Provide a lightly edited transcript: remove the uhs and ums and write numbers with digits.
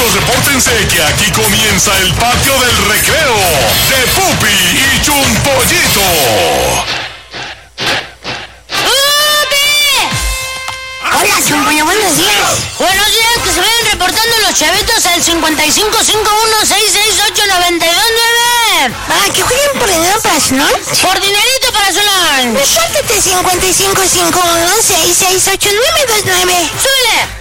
chavitos, repórtense que aquí comienza el patio del recreo de Pupi y Chunpollito. Hola, Chumpoño, buenos días. Buenos días, que se vayan reportando los chavitos al 5551668929. Que jueguen por dinero para su lunch. Por dinerito para su lunch. Repórtate 5551668929. ¡Súbele!